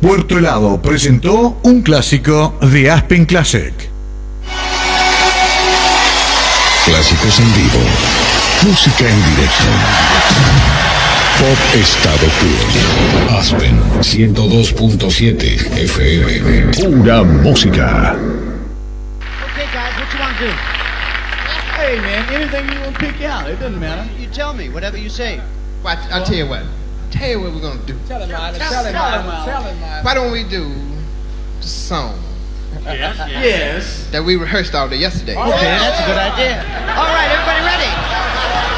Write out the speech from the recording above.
Puerto Helado presentó un clásico de Aspen Classic. Clásicos en vivo. Música en directo. Pop estado puro. Aspen 102.7 FM. Pura música. Okay, guys, what you want to do? Hey, man, anything you want to pick out. It doesn't matter. You tell me, whatever you say. Well, I'll tell you what. Tell you what we're going to do. Tell him, Miles. Tell him, Miles. Why don't we do the song Yes. that we rehearsed all day yesterday? Okay, that's a good idea. All right, everybody ready?